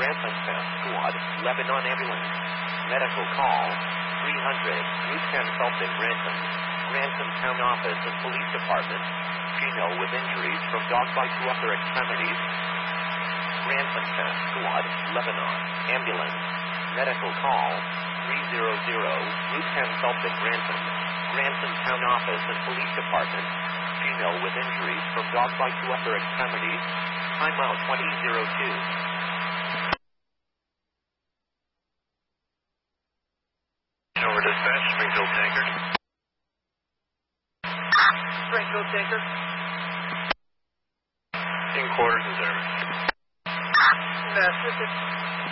Ransom Squad, Lebanon Ambulance. Medical call, 300, Route 10 Sultan Ransom. Ransom Town Office and Police Department. Female with injuries from dog bite to upper extremities. Ransom Squad, Lebanon Ambulance. Medical call, 300, Route 10 Sultan Ransom. Ransom Town Office and Police Department. Female with injuries from dog bite to upper extremities. Time out 2002. Over dispatch, Springfield Tanker. Springfield Tanker. In quarters and service. Mass